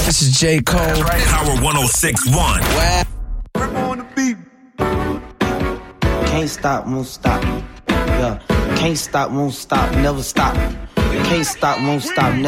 This is J. Cole. Right. Power 106.1. Wow. Rip on the beat. Can't stop, won't stop. Yeah. Can't stop, won't stop, never stop. Can't stop, won't stop, never